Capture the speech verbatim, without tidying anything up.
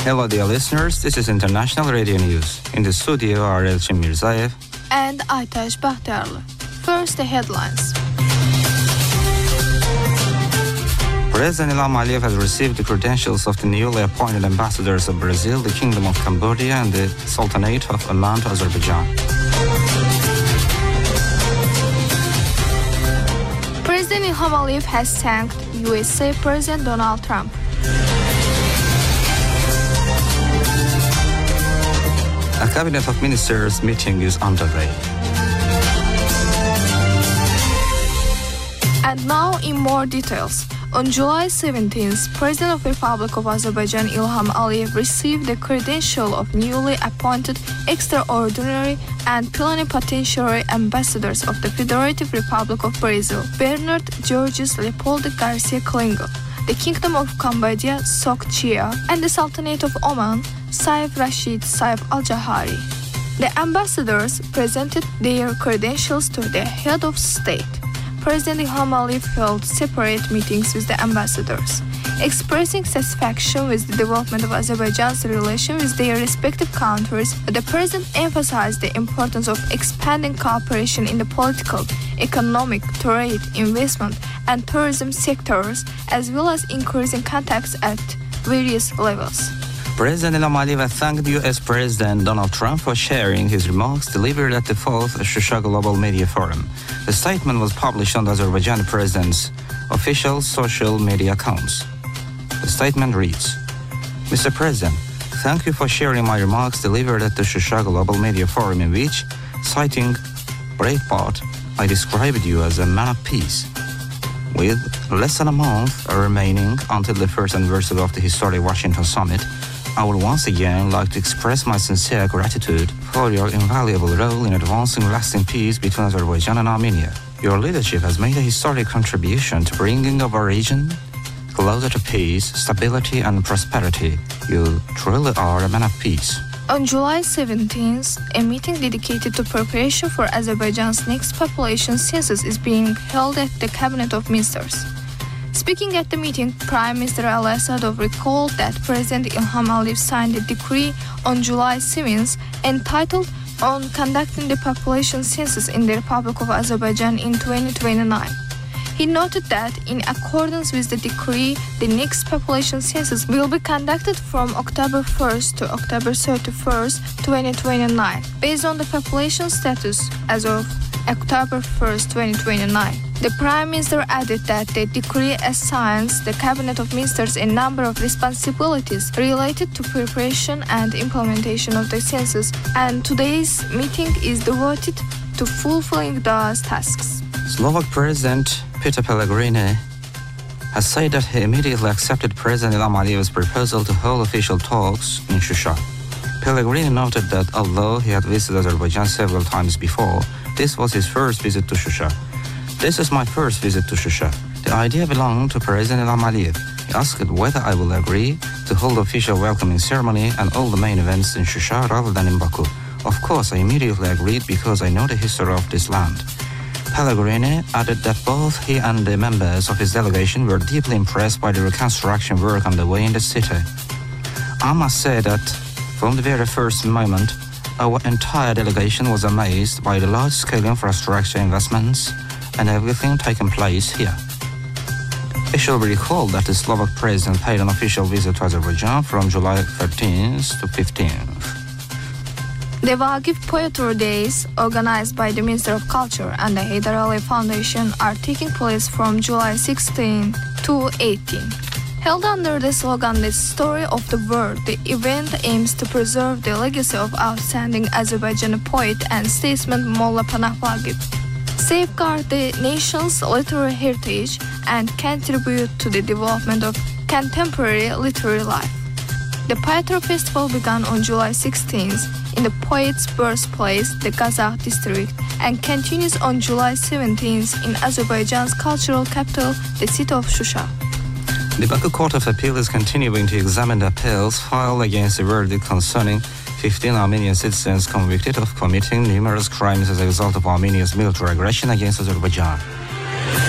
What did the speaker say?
Hello, dear listeners. This is International Radio News. In the studio are Elçin Mirzaev and Aytaş Bahtiyarlı. First, the headlines. President Ilham Aliyev has received the credentials of the newly appointed ambassadors of Brazil, the Kingdom of Cambodia, and the Sultanate of Oman to Azerbaijan. President Ilham Aliyev has thanked U S A President Donald Trump. A cabinet of ministers meeting is underway. And now in more details. On July seventeenth, President of the Republic of Azerbaijan Ilham Aliyev received the credential of newly appointed extraordinary and plenipotentiary ambassadors of the Federative Republic of Brazil, Bernard Georges Leopoldo Garcia Klingo, the Kingdom of Cambodia, Sok Chia, and the Sultanate of Oman, Saif Rashid Saif Al-Jahari. The ambassadors presented their credentials to the head of state. President Ilham Aliyev held separate meetings with the ambassadors. Expressing satisfaction with the development of Azerbaijan's relation with their respective countries, the president emphasized the importance of expanding cooperation in the political, economic, trade, investment, and tourism sectors, as well as increasing contacts at various levels. President Ilham Aliyev thanked U S President Donald Trump for sharing his remarks delivered at the fourth Shusha Global Media Forum. The statement was published on the Azerbaijan president's official social media accounts. The statement reads, Mister President, thank you for sharing my remarks delivered at the Shusha Global Media Forum, in which, citing Breitbart, I described you as a man of peace. With less than a month remaining until the first anniversary of the historic Washington summit, I would once again like to express my sincere gratitude for your invaluable role in advancing lasting peace between Azerbaijan and Armenia. Your leadership has made a historic contribution to bringing our region closer to peace, stability, and prosperity. You truly are a man of peace. On July seventeenth, a meeting dedicated to preparation for Azerbaijan's next population census is being held at the Cabinet of Ministers. Speaking at the meeting, Prime Minister Ali Asadov recalled that President Ilham Aliyev signed a decree on July seventh entitled On Conducting the Population Census in the Republic of Azerbaijan in twenty twenty-nine. He noted that, in accordance with the decree, the next population census will be conducted from October first to October thirty-first, twenty twenty-nine, based on the population status as of October first, twenty twenty-nine. The Prime Minister added that the decree assigns the Cabinet of Ministers a number of responsibilities related to preparation and implementation of the census, and today's meeting is devoted to fulfilling those tasks. Slovak President Peter Pellegrini has said that he immediately accepted President Ilham Aliyev's proposal to hold official talks in Shusha. Pellegrini noted that although he had visited Azerbaijan several times before, this was his first visit to Shusha. This is my first visit to Shusha. The idea belonged to President Ilham Aliyev. He asked whether I will agree to hold official welcoming ceremony and all the main events in Shusha rather than in Baku. Of course, I immediately agreed because I know the history of this land. Pellegrini added that both he and the members of his delegation were deeply impressed by the reconstruction work underway in the city. I must say that from the very first moment, our entire delegation was amazed by the large-scale infrastructure investments and everything taking place here. It should be recalled that the Slovak president paid an official visit to Azerbaijan from July thirteenth to fifteenth. The Vagif Poetry Days, organized by the Minister of Culture and the Heydar Ali Foundation, are taking place from July sixteenth to eighteenth. Held under the slogan "The Story of the World," the event aims to preserve the legacy of outstanding Azerbaijani poet and statesman Molla Panah Vagif, safeguard the nation's literary heritage, and contribute to the development of contemporary literary life. The Poetry Festival began on July sixteenth in the poet's birthplace, the Gazakh district, and continues on July seventeenth in Azerbaijan's cultural capital, the city of Shusha. The Baku Court of Appeal is continuing to examine the appeals filed against the verdict concerning fifteen Armenian citizens convicted of committing numerous crimes as a result of Armenia's military aggression against Azerbaijan.